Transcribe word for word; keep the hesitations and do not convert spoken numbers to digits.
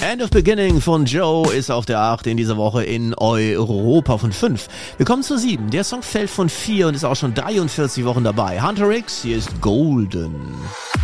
End of Beginning von Joe ist auf der acht in dieser Woche in Europa von fünf. Wir kommen zur sieben. Der Song fällt von vier und ist auch schon dreiundvierzig Wochen dabei. Hunter X, hier ist Golden.